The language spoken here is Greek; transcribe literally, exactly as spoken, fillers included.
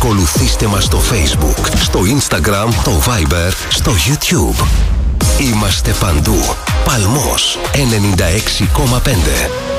Ακολουθήστε μας στο Facebook, στο Instagram, το Viber, στο YouTube. Είμαστε παντού. Παλμός ενενήντα έξι κόμμα πέντε.